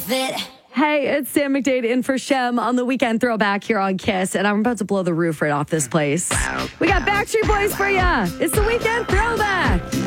with it. Hey, it's Sam McDade in for Shem on the Weekend Throwback here on Kiss, and I'm about to blow the roof right off this place. We got Backstreet Boys for ya. It's the Weekend Throwback.